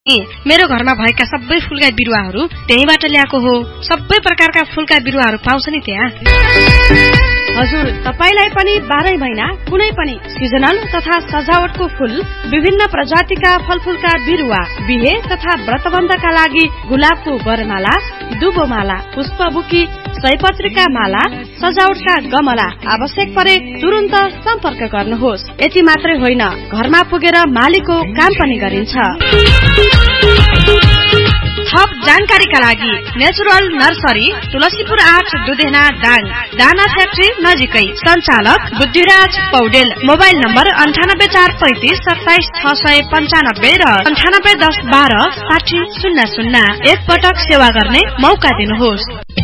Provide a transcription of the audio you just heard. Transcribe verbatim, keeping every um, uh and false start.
मेरो घरमा भएका सबै फूलका बिरुवाहरू त्यहीबाट ल्याएको हो। सबै प्रकारका फूलका बिरुवाहरू पाउँछ नि त्यहाँ। हजुर, तपाईलाई पनि बाह्रै महिना कुनै पनि सिजनल तथा सजावटको फूल, विभिन्न प्रजातिका फलफूलका बिरुवा, बिहे तथा व्रतबन्धका लागि गुलाबको वरमाला, दुबोमाला, पुष्पबुकी, सयपत्रीका माला, सजावटका गमला आवश्यक परे तुरुन्त सम्पर्क गर्नुहोस्। यति मात्रै होइन, घरमा पुगेर मालीको काम पनि गरिन्छ। थप जानकारीका लागि नेचुरल नर्सरी, तुलसीपुर आठ, दुधेना, दाङ, दाना फ्याक्ट्री नजिकै। सञ्चालक बुद्धिराज पौडेल। मोबाइल नम्बर अन्ठानब्बे चार पैंतिस सत्ताइस छ सय पन्चानब्बे र अन्ठानब्बे दस बाह्र साठी शून्य शून्य। एक पटक सेवा गर्ने मौका दिनुहोस्।